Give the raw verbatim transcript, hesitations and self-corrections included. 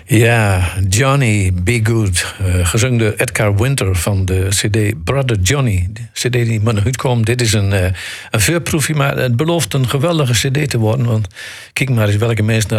Ja, Johnny Be Good. Uh, gezongen door Edgar Winter van de cd Brother Johnny. De cd die maar nog uitkomt. Dit is een, uh, een voorproefje, maar het belooft een geweldige cd te worden. Want kijk maar eens welke mensen